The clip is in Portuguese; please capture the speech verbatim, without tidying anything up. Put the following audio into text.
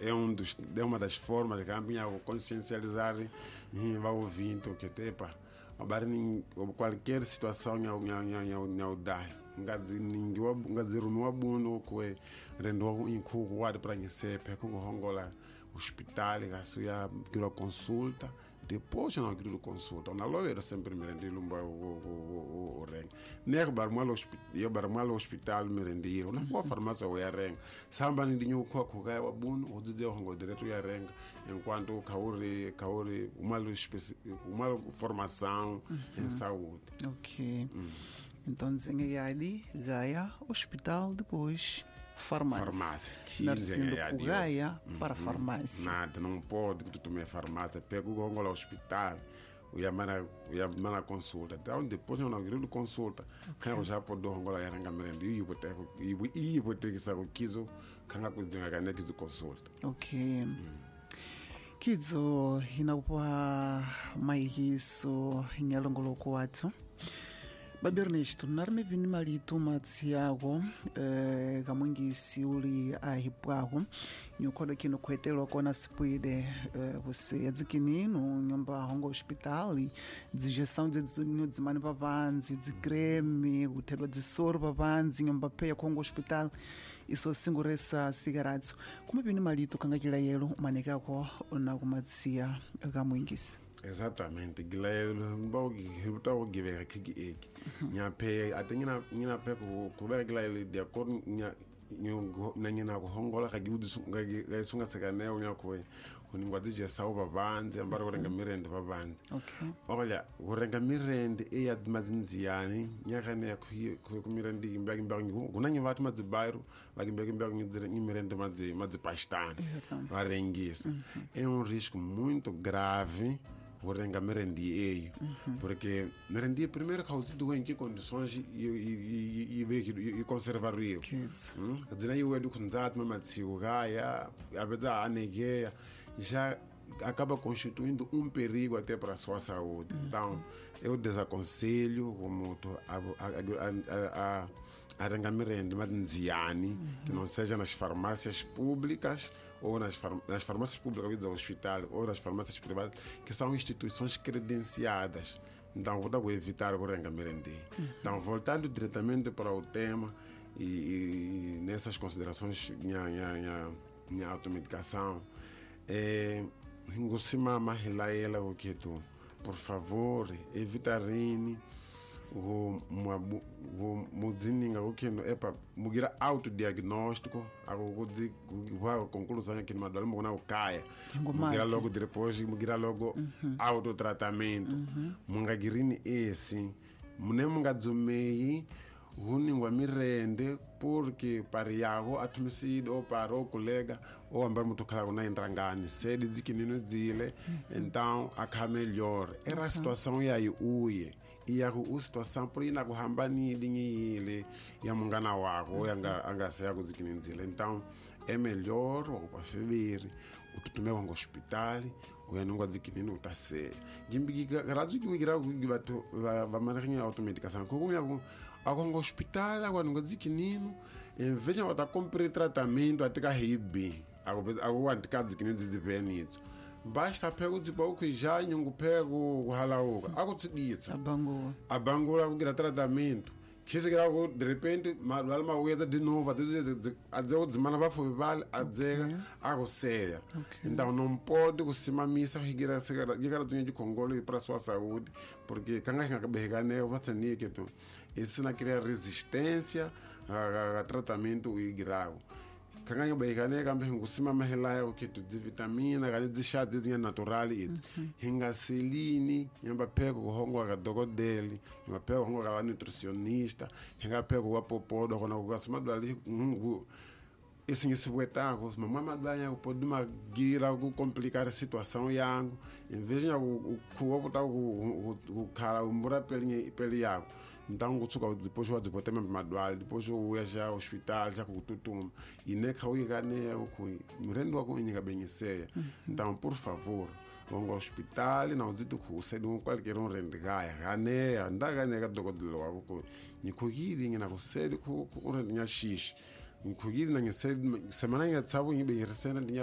é, um dos, é uma das formas que a minha consciencializar e vai ouvindo que tepa qualquer situação eu eu eu dá ngazi ningiwa ngazi runwa bunu kwe rendo inkugu wadi para nyesepe ku hongola hospital gasuya kilo consulta depois não quero consulta na loira sempre me rendi lumba o o reng nek bar mal hospital eu bar mal hospital me rendi na ko farmácia o ya reng samba ni dinyo ko ko ga bunu o dize hongo direto ya reng enquanto kauri kauri uma uma formação em saúde. Ok. Hum. Então dizem ali Gaia hospital depois farmácia. Farmácia. Nascendo com Gaia para farmácia. Nada, não pode que tu tome farmácia. Pega o gongola hospital. O Yamana, o Yamana consulta. Então depois eu não quero consulta. Quem eu já pode gongola era engamerando e eu vou ter e vou ter que saber o que isso quem a cozinha ganha que isso consulta. Ok. Kidzo inakupa maigiso inyalongoloko watu Babirnesto narme vini malito matsi yako eh, kamwingisi uli ahipwako nyukoda kino kwetelo kona sipuide eh, você adzikinino nyomba hongo hospitali digestão de dzunyo dzimani pavanzi dzikreme utelo dzisoro pavanzi nyomba peya kongo hospital iso singuresa sigaratso kuma vini malito kangakila yelo manekako na kumatsiya kamwingisi. Exatamente, Guilherme, bogi, eu estou a ver aqui que minha pé, até minha minha pé com com ver Guilherme de acordo minha na minha hongola que eu disse que sunga segane o minha coi, o linguagem de sauba banze, embora o renga mirende para banze. Ok. Olha, o renga mirende é a mazinziani, minha cane com com mirende em bag em bag, o nanha vai tomar de bairro, vai em bag em bag em mirende mas de mas de pastane, vai renguis. É um risco muito grave. Vou rengar merendia, uhum. Porque merendia primeiro causa de em que condições e e e e conservar o rio. Quer dizer, eu educo nos atos, mas se o gaia, a verdade a negueia já acaba constituindo um perigo até para a sua saúde. Uhum. Então, eu desaconselho como a a a Arangamirende, Madenziani, uhum. Que não seja nas farmácias públicas ou nas, farm nas farmácias públicas do hospital ou nas farmácias privadas, que são instituições credenciadas. Então, vou evitar o Arangamirende. Uhum. Então, voltando diretamente para o tema e, e nessas considerações, minha, minha, minha, minha automedicação, é, por favor, evitarem o mudzininga o que é para mugira autodiagnóstico a o conclusão que não dá não caia mugira logo depois mugira logo autotratamento mungagirini esse mune mungadzumei huningwa mirende porque para yago atumisido ou para o colega ou ambar muito claro na entrangani sede zikinino zile então a melhor era a situação e aí uye e a situação por ina kuhambani dinhile ya mungana wako anga anga saia zikinino zile então é melhor ou para ferir o tutume wango hospital o yanungwa zikinino utase gimbi garazu gimigira gibatu va manrinha automedicação ko kumya akongo hospital agora nunca zikinino em vez de botar comprar tratamento até ribe agora agora antica zikinino zivenito basta pego de pouco já nhungu pego halaoga agutsiditsa abango abango la kugira tratamento que se grava de repente mas alma ueda de novo a dizer a dizer semana vai foi vale a dizer algo sério então não pode se mamissa rigira segara rigira de Congolo para sua saúde porque canga que berga né vai ter que tu isso na criar resistência a, a tratamento e grau canga que berga né cambe ngusima mahela o que tu de vitamina ga de chá de natural e hinga seline yamba pego hongo ga dogo dele yamba pego hongo ga nutricionista hinga pego wa popodo kona ga sima dali ngu esse esse buetago mamãe madalha pode uma gira algo complicar a situação yango em vez de o o botar o o cara o mura peli peli yago então o tsuka depois o depois também madal depois o ia já hospital já com tutum e nem que o ia né o coi murendo algo inga benyeseya então por favor vão ao hospital não dito que você não qualquer um rendigaia gane anda gane ga dogo de logo ko ni ko giri na você ko ko rendinya shish nkugiri na nyese semana ya tsabu ngibe resena